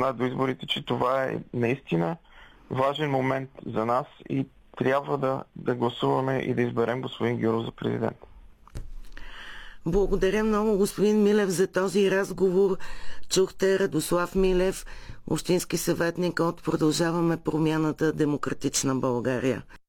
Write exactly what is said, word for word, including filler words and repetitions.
осъзнаят до изборите, че това е наистина важен момент за нас и трябва да, да гласуваме и да изберем господин Гюров за президент. Благодаря много, господин Милев, за този разговор. Чухте Радослав Милев, общински съветник от Продължаваме промяната, Демократична България.